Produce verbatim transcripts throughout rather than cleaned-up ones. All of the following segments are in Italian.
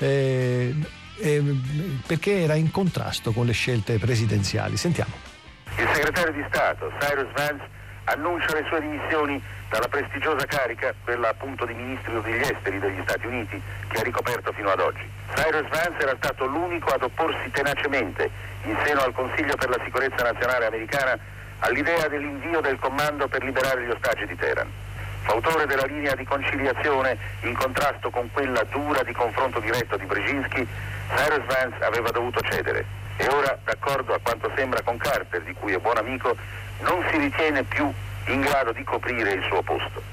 eh, eh, perché era in contrasto con le scelte presidenziali. Sentiamo. Il segretario di Stato, Cyrus Vance, annuncia le sue dimissioni dalla prestigiosa carica, quella appunto di Ministro degli Esteri degli Stati Uniti, che ha ricoperto fino ad oggi. Cyrus Vance era stato l'unico ad opporsi tenacemente, in seno al Consiglio per la Sicurezza Nazionale americana, all'idea dell'invio del comando per liberare gli ostaggi di Teheran. Fautore della linea di conciliazione in contrasto con quella dura di confronto diretto di Brzezinski, Cyrus Vance aveva dovuto cedere e ora, d'accordo a quanto sembra con Carter, di cui è buon amico, non si ritiene più in grado di coprire il suo posto.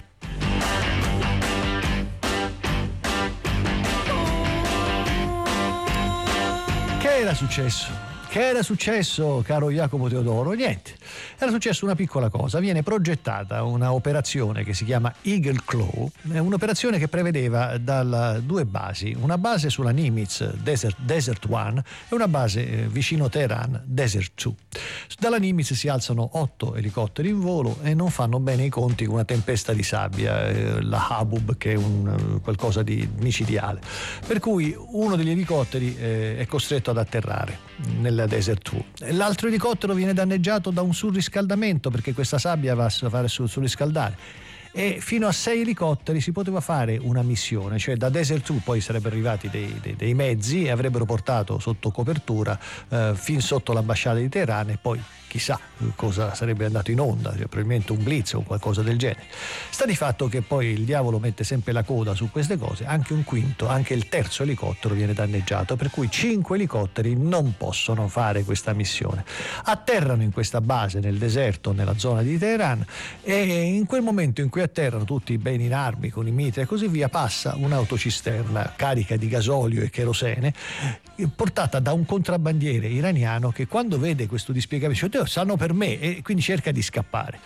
Che era successo? Che era successo, caro Jacopo Teodoro? Niente, era successo una piccola cosa. Viene progettata una operazione che si chiama Eagle Claw, un'operazione che prevedeva dalla, due basi, una base sulla Nimitz, Desert, Desert One, e una base eh, vicino Teheran, Desert Two. Dalla Nimitz si alzano otto elicotteri in volo e non fanno bene i conti con una tempesta di sabbia, eh, la Habub, che è un, qualcosa di micidiale. Per cui uno degli elicotteri eh, è costretto ad atterrare nella Desert Two. L'altro elicottero viene danneggiato da un surriscaldamento, perché questa sabbia va a fare surriscaldare. E fino a sei elicotteri si poteva fare una missione, cioè da Desert Two poi sarebbero arrivati dei, dei, dei mezzi e avrebbero portato sotto copertura eh, fin sotto l'ambasciata di Teheran, e poi chissà cosa sarebbe andato in onda, cioè, probabilmente un blitz o qualcosa del genere. Sta di fatto che poi il diavolo mette sempre la coda su queste cose, anche un quinto, anche il terzo elicottero viene danneggiato, per cui cinque elicotteri non possono fare questa missione. Atterrano in questa base nel deserto, nella zona di Teheran, e in quel momento in cui atterrano tutti bene in armi, con i mitra e così via, passa un'autocisterna carica di gasolio e cherosene, portata da un contrabbandiere iraniano che, quando vede questo dispiegamento, dice: stanno per me, e quindi cerca di scappare.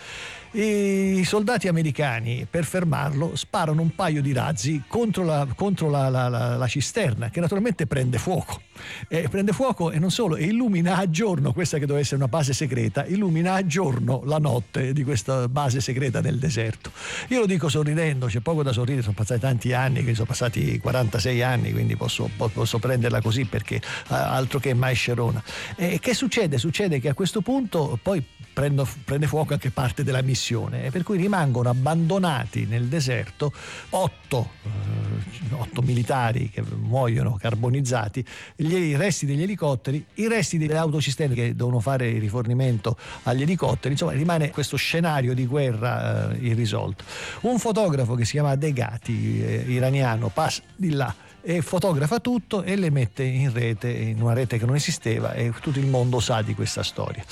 E i soldati americani, per fermarlo, sparano un paio di razzi contro la, contro la, la, la, la cisterna, che naturalmente prende fuoco. E prende fuoco e non solo, e illumina a giorno, questa che doveva essere una base segreta, illumina a giorno la notte di questa base segreta nel deserto. Io lo dico sorridendo, c'è poco da sorridere, sono passati tanti anni, che sono passati quarantasei anni, quindi posso, posso prenderla così, perché altro che mai Scerona. E che succede? Succede che a questo punto poi prendo, prende fuoco anche parte della missione, per cui rimangono abbandonati nel deserto otto, eh, otto militari che muoiono carbonizzati, i resti degli elicotteri, i resti delle autocisterne che devono fare il rifornimento agli elicotteri. Insomma, rimane questo scenario di guerra eh, irrisolto. Un fotografo che si chiama Degati, eh, iraniano, passa di là e fotografa tutto e le mette in rete, in una rete che non esisteva, e tutto il mondo sa di questa storia.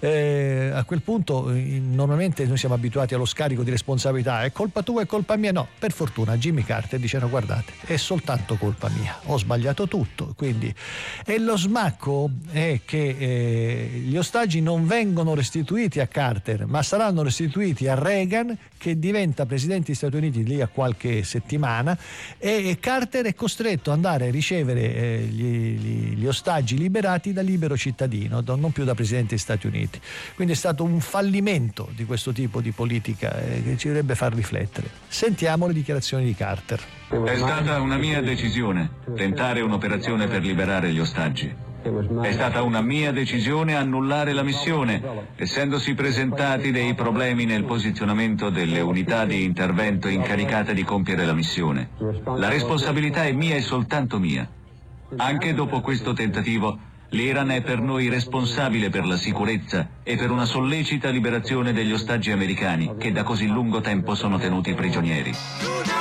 Eh, a quel punto normalmente noi siamo abituati allo scarico di responsabilità: è colpa tua, è colpa mia. No, per fortuna Jimmy Carter dice: no, guardate, è soltanto colpa mia, ho sbagliato tutto. Quindi, e lo smacco è che eh, gli ostaggi non vengono restituiti a Carter, ma saranno restituiti a Reagan, che diventa presidente degli Stati Uniti lì a qualche settimana, e Carter è costretto ad andare a ricevere eh, gli, gli, gli ostaggi liberati da libero cittadino, non più da presidente degli Stati Uniti. Quindi è stato un fallimento di questo tipo di politica eh, che ci dovrebbe far riflettere. Sentiamo le dichiarazioni di Carter. È stata una mia decisione tentare un'operazione per liberare gli ostaggi. È stata una mia decisione annullare la missione, essendosi presentati dei problemi nel posizionamento delle unità di intervento incaricate di compiere la missione. La responsabilità è mia e soltanto mia. Anche dopo questo tentativo, l'Iran è per noi responsabile per la sicurezza e per una sollecita liberazione degli ostaggi americani che da così lungo tempo sono tenuti prigionieri.